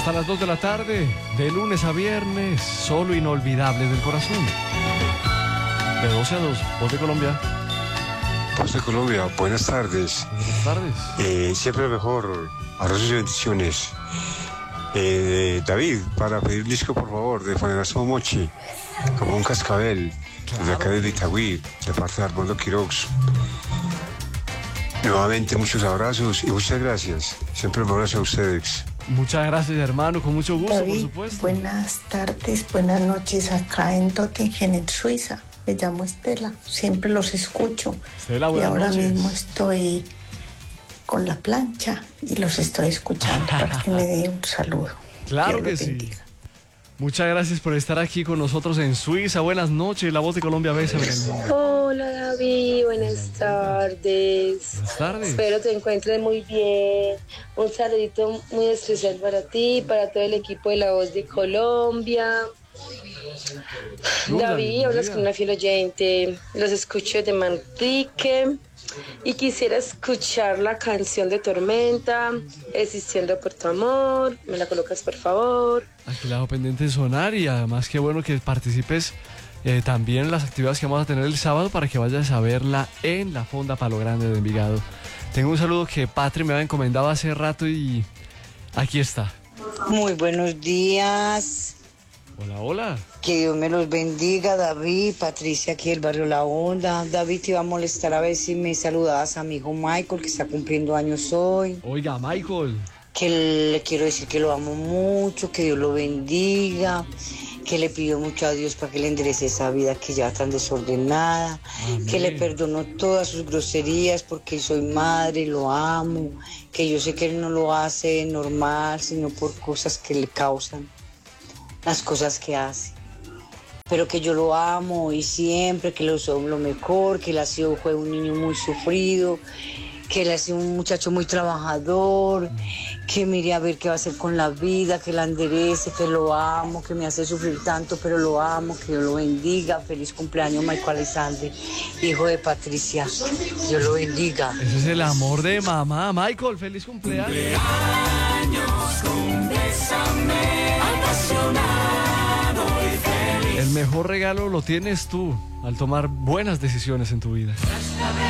Hasta las 2 de la tarde, de lunes a viernes, solo inolvidables del corazón. De 12 a 2, Voz de Colombia. Voz de Colombia, buenas tardes. Buenas tardes. Siempre mejor, abrazos y bendiciones. David, para pedir un disco, por favor, de Juan Erasmo Mochi, como un cascabel, desde acá de Itagüí, de parte de Armando Quirox. Nuevamente, muchos abrazos y muchas gracias. Siempre me abrazo a ustedes. Muchas gracias, hermano, con mucho gusto, David, por supuesto. buenas tardes, buenas noches acá en Göttingen, en Suiza. Me llamo Estela, siempre los escucho. Estela, y buenas ahora noches. mismo estoy con la plancha y los estoy escuchando para que me dé un saludo. Claro Dios que los sí. bendiga. Muchas gracias por estar aquí con nosotros en Suiza. Buenas noches, La Voz de Colombia, besa. Hola David, buenas tardes. Buenas tardes. Espero te encuentres muy bien. Un saludito muy especial para ti, para todo el equipo de La Voz de Colombia. Lula, David, hablas bienvenida. con una fiel oyente. Los escucho de Manrique. Y quisiera escuchar la canción de Tormenta, Existiendo por tu amor. ¿Me la colocas, por favor? Aquí la dejo pendiente de sonar y además qué bueno que participes también en las actividades que vamos a tener el sábado para que vayas a verla en la Fonda Palo Grande de Envigado. Tengo un saludo que Patri me había encomendado hace rato y aquí está. Muy buenos días. Hola, hola. Que Dios me los bendiga, David, Patricia, aquí del barrio La Honda. David, te iba a molestar a ver si me saludabas a mi hijo Michael, que está cumpliendo años hoy. Oiga, Michael. Que le quiero decir que lo amo mucho, que Dios lo bendiga, que le pido mucho a Dios para que le enderece esa vida que lleva tan desordenada, Amén. que le perdono todas sus groserías porque soy madre, lo amo, que yo sé que él no lo hace normal, sino por cosas que le causan las cosas que hace. Pero que yo lo amo y siempre, que lo soy lo mejor, que él fue un niño muy sufrido, que él ha sido un muchacho muy trabajador, que mire a ver qué va a hacer con la vida, que la enderece, que lo amo, que me hace sufrir tanto, pero lo amo, que Dios lo bendiga. Feliz cumpleaños, Michael Alexander, hijo de Patricia. Dios lo bendiga. Ese es el amor de mamá. Michael, feliz cumpleaños. El mejor regalo lo tienes tú al tomar buenas decisiones en tu vida.